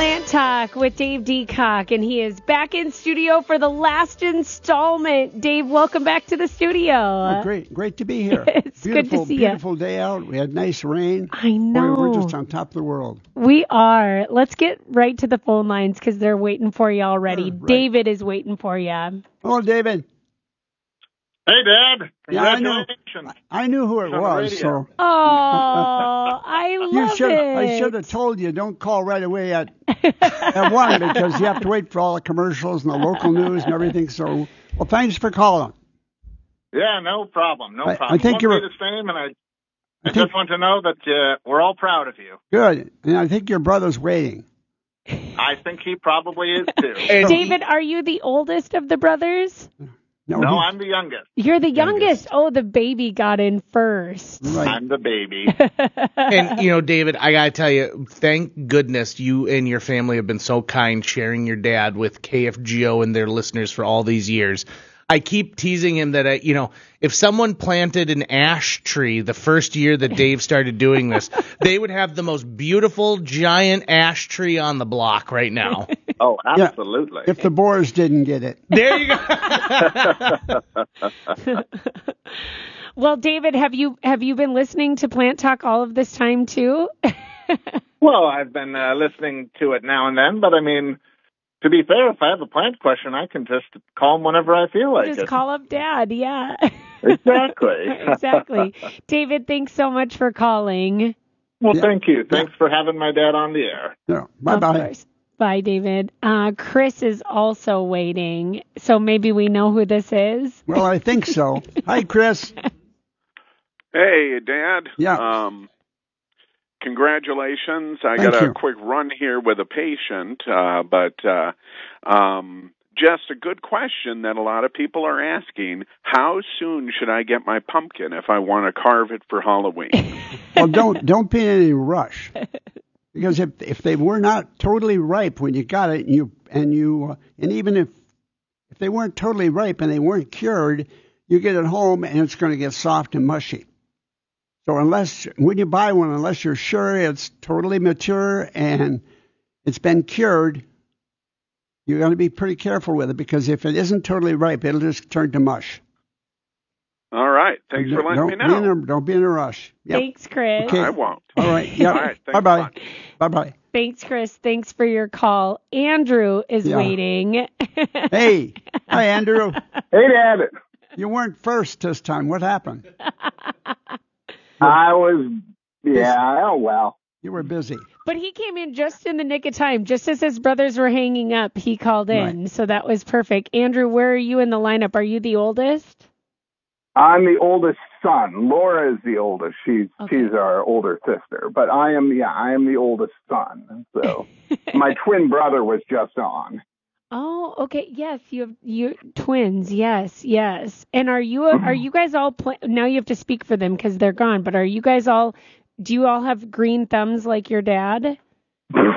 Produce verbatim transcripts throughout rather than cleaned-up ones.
Plant Talk with Dave Deacock, and he is back in studio for the last installment. Dave, welcome back to the studio. Oh, great, great to be here. It's beautiful, good to see beautiful you. day out. We had nice rain. I know. Boy, we're just on top of the world. We are. Let's get right to the phone lines because they're waiting for you already. Sure, right. David is waiting for you. Hello, David. Hey, Dad. Yeah, I knew. Congratulations. I knew who it It's on the was. radio. So Oh, I love you should. it. I should have told you. Don't call right away at at one because you have to wait for all the commercials and the local news and everything. So, well, thanks for calling. Yeah, no problem. No I- I problem. think Won't you're- be the same, and I, I, I just think- want to know that uh, we're all proud of you. Good, and I think your brother's waiting. I think he probably is too. David, are you the oldest of the brothers? No, no, he- I'm the youngest. You're the youngest. Oh, the baby got in first. right. I'm the baby. And, you know, David, I got to tell you, thank goodness you and your family have been so kind sharing your dad with K F G O and their listeners for all these years. I keep teasing him that, I, you know, if someone planted an ash tree the first year that Dave started doing this, they would have the most beautiful giant ash tree on the block right now. Oh, Yeah. absolutely. If the Boers didn't get it. There you go. Well, David, have you have you been listening to Plant Talk all of this time too? Well, I've been uh, listening to it now and then, but I mean, to be fair, if I have a plant question, I can just call him whenever I feel like Just it. call up Dad. Yeah. Exactly. Exactly. David, thanks so much for calling. Well, Yeah. thank you. Thanks for having my dad on the air. No, bye Of bye. course. Bye, David. Uh, Chris is also waiting, so maybe we know who this is. Well, I think so. Hi, Chris. Hey, Dad. Yeah. Um, congratulations. I Thank got a you. quick run here with a patient, uh, but uh, um, just a good question that a lot of people are asking. How soon should I get my pumpkin if I want to carve it for Halloween? Well, don't don't be in any rush, because if if they were not totally ripe when you got it, and you and you uh, and even if if they weren't totally ripe and they weren't cured, you get it home and it's going to get soft and mushy. So unless when you buy one, unless you're sure it's totally mature and it's been cured, you got to be pretty careful with it, because if it isn't totally ripe, it'll just turn to mush. All right. Thanks for letting don't me Be in know. a, don't be in a rush. Yep. Thanks, Chris. Okay. I won't. All right. Yeah. All right, thanks Bye a bye. lot. Bye bye. Thanks, Chris. Thanks for your call. Andrew is Yeah. waiting. Hey. Hi, Andrew. Hey, Dad. You weren't first this time. What happened? I was, yeah, oh, well. You were busy. But he came in just in the nick of time. Just as his brothers were hanging up, he called in. Right. So that was perfect. Andrew, where are you in the lineup? Are you the oldest? I'm the oldest son. Laura is the oldest. She's Okay. she's our older sister. But I am yeah, I am the oldest son. So my twin brother was just on. Oh, okay. Yes, you have you twins. Yes, yes. And are you are you guys all pla- now? You have to speak for them because they're gone. But are you guys all? Do you all have green thumbs like your dad? No.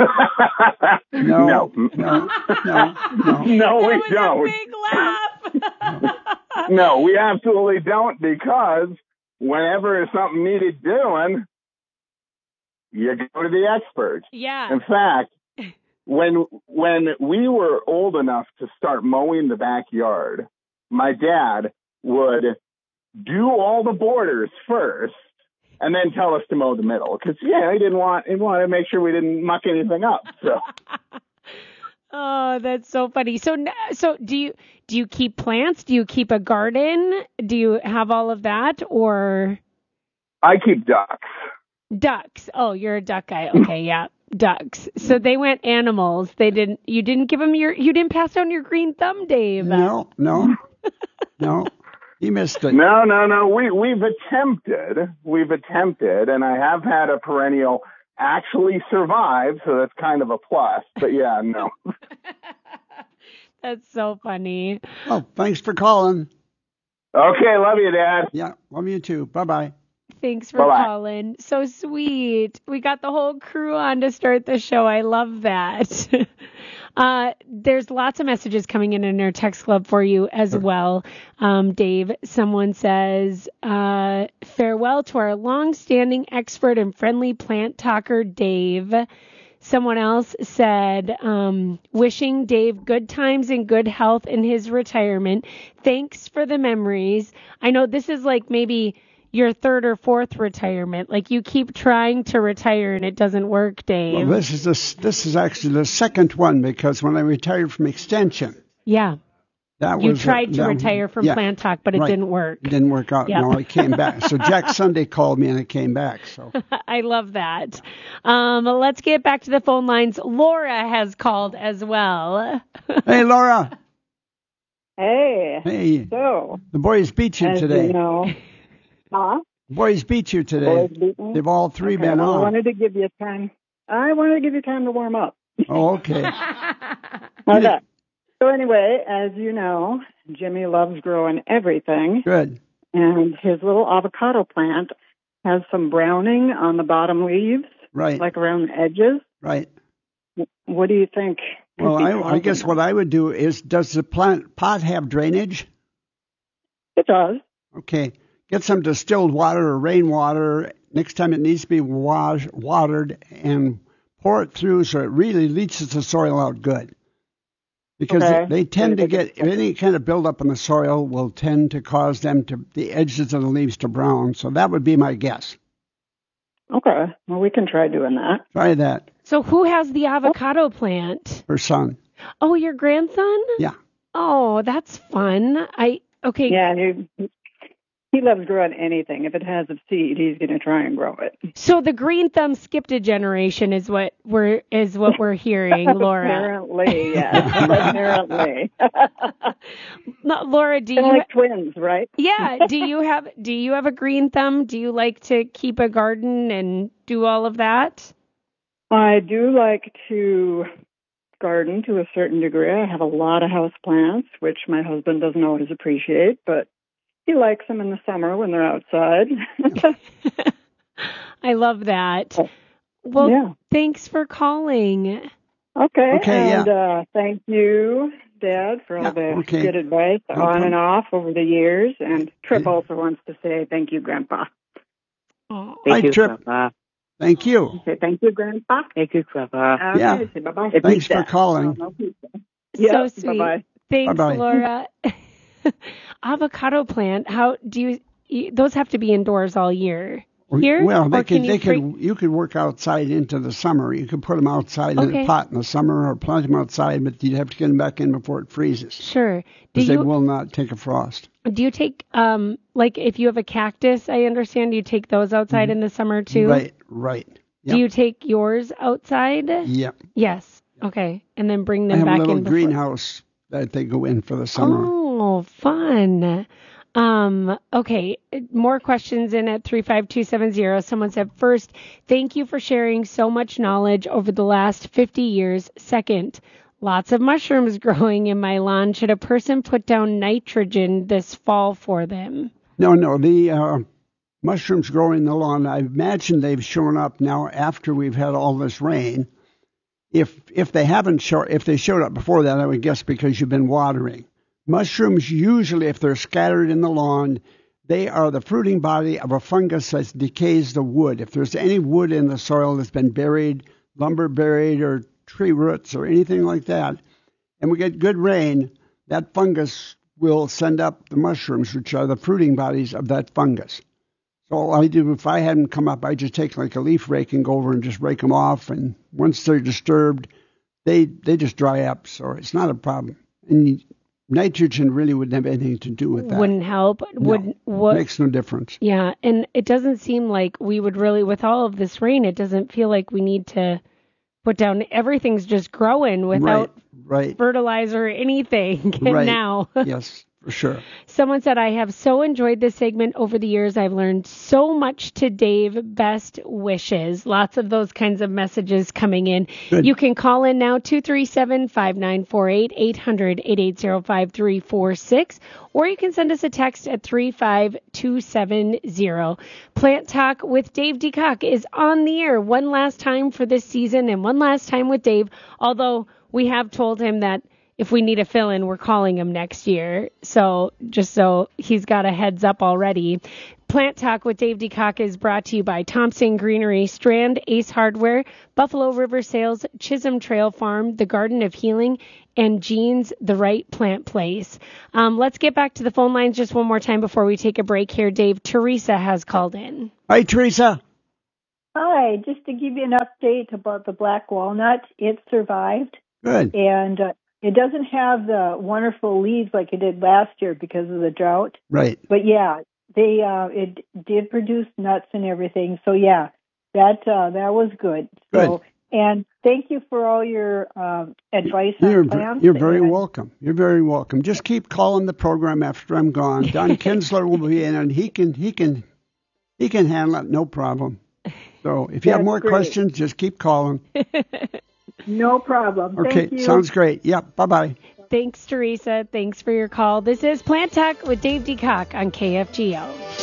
No. No. No. No. No, we That was don't. a big laugh. No, we absolutely don't, because whenever something needed doing, you go to the experts. Yeah. In fact, when when we were old enough to start mowing the backyard, my dad would do all the borders first and then tell us to mow the middle, because yeah, he didn't want he wanted to make sure we didn't muck anything up. So Oh, that's so funny. So, n- so do you do you keep plants? Do you keep a garden? Do you have all of that, or I keep ducks. ducks? Oh, you're a duck guy. Okay, yeah, ducks. So they went animals. They didn't. You didn't give them your. You didn't pass down your green thumb, Dave. No. No. No. He missed it. No, no, no. We we've attempted. We've attempted, and I have had a perennial actually survive, so that's kind of a plus. But yeah, no. That's so funny. Oh, thanks for calling. Okay, love you, Dad. Yeah. Love you too. Bye bye. Thanks for Bye-bye. calling. So sweet. We got the whole crew on to start the show. I love that. uh, there's lots of messages coming in in our text club for you as well. Um, Dave, someone says, uh, farewell to our long-standing expert and friendly plant talker, Dave. Someone else said, um, wishing Dave good times and good health in his retirement. Thanks for the memories. I know this is like maybe your third or fourth retirement. Like you keep trying to retire and it doesn't work, Dave. Well, this is the, this is actually the second one, because when I retired from Extension, yeah, that you was tried a, to that, retire from yeah, Plant Talk, but it right. didn't work. It didn't work out. Yep. No, I came back. So Jack Sunday called me and I came back. So I love that. Um, let's get back to the phone lines. Laura has called as well. Hey, Laura. Hey. Hey. So, the boys beat you as today. you know, huh? The boys beat you today. Boys beat me? They've all three Okay, been well, on. I wanted to give you time. I wanted to give you time to warm up. Oh, okay. Okay. So anyway, as you know, Jimmy loves growing everything, Good. and his little avocado plant has some browning on the bottom leaves, Right. like around the edges. Right. What do you think? could Well, be I, I causing guess that? what I would do is, does the plant pot have drainage? It does. Okay. Get some distilled water or rainwater next time it needs to be wash, watered, and pour it through so it really leaches the soil out good. Because Okay. they tend to Very get, good. any kind of buildup in the soil will tend to cause them to, the edges of the leaves to brown. So that would be my guess. Okay. Well, we can try doing that. Try that, So who has the avocado plant? her son. Oh, your grandson? Yeah. Oh, that's fun. I okay. Yeah, he, he loves growing anything. If it has a seed, he's going to try and grow it. So the green thumb skipped a generation is what we're is what we're hearing, Laura. Apparently, yes. Apparently. No, Laura, do They're you? like twins, right? Yeah. Do you have Do you have a green thumb? Do you like to keep a garden and do all of that? I do like to garden to a certain degree. I have a lot of house plants, which my husband doesn't always appreciate, but he likes them in the summer when they're outside. I love that. Well, Yeah. thanks for calling. Okay. Okay, and yeah. uh, thank you, Dad, for all Yeah, the okay. good advice No on problem. and off over the years. And Trip Okay. also wants to say thank you, Grandpa. Oh, Hi, Trip. Thank you. Okay, thank you, Grandpa. Thank you, Grandpa. Okay, Yeah. say bye-bye. Thanks for calling. No pizza. so Yeah, sweet. bye-bye. Thanks, Bye-bye. Laura. Avocado plant. How do you, you? Those have to be indoors all year. Here? Well, they Or could, can you they bring- could, you could work outside into the summer. You could put them outside in Okay. a pot in the summer or plant them outside, but you'd have to get them back in before it freezes. Sure. Do Because they you will not take a frost. do you take um like if you have a cactus? I understand you take those outside in the summer too. Right, right. Do you take yours outside? Yeah. Yes. Okay. And then bring I them have back a little in. before- greenhouse that they go in for the summer. Oh, fun. Um, okay, more questions in at three five two seven zero. Someone said, first, thank you for sharing so much knowledge over the last fifty years. Second, lots of mushrooms growing in my lawn. Should a person put down nitrogen this fall for them? No, no, the uh, mushrooms growing in the lawn, I imagine they've shown up now after we've had all this rain. If if they haven't shown, if they showed up before that, I would guess because you've been watering. Mushrooms usually, if they're scattered in the lawn, they are the fruiting body of a fungus that decays the wood. If there's any wood in the soil that's been buried, lumber buried, or tree roots or anything like that, and we get good rain, that fungus will send up the mushrooms, which are the fruiting bodies of that fungus. So all I do, if I had them come up, I just take like a leaf rake and go over and just rake them off. And once they're disturbed, they they just dry up. So it's not a problem. And nitrogen really wouldn't have anything to do with that. Wouldn't help. Would what? Makes no difference. Yeah, and it doesn't seem like we would really, with all of this rain, it doesn't feel like we need to put down. Everything's just growing without Right, right, fertilizer or anything right. now. Yes, for sure. Someone said, I have so enjoyed this segment over the years. I've learned so much to Dave. Best wishes. Lots of those kinds of messages coming in. Good. You can call in now, two three seven, five nine four eight, eight hundred, eight eight zero, five three four six, or you can send us a text at three five two seven zero. Plant Talk with Dave DeCock is on the air one last time for this season and one last time with Dave, although we have told him that if we need a fill-in, we're calling him next year. So just so he's got a heads up already. Plant Talk with Dave DeCock is brought to you by Thompson Greenery, Strand, Ace Hardware, Buffalo River Sales, Chisholm Trail Farm, The Garden of Healing, and Jean's The Right Plant Place. Um, let's get back to the phone lines just one more time before we take a break here, Dave. Teresa has called in. Hi, Teresa. Hi, just to give you an update about the black walnut, it survived. Good. And uh, it doesn't have the wonderful leaves like it did last year because of the drought. Right. But yeah, they uh, it did produce nuts and everything. So yeah, that uh, that was good. Good. So, and thank you for all your um, advice You're, on plants. you're very and, welcome. You're very welcome. Just keep calling the program after I'm gone. Don Kinsler will be in, and he can he can he can handle it, no problem. So if you That's have more great. questions, just keep calling. No problem. Okay, Thank you. sounds great. Yep, bye-bye. Thanks, Teresa. Thanks for your call. This is Plant Talk with Dave DeCock on K F G O.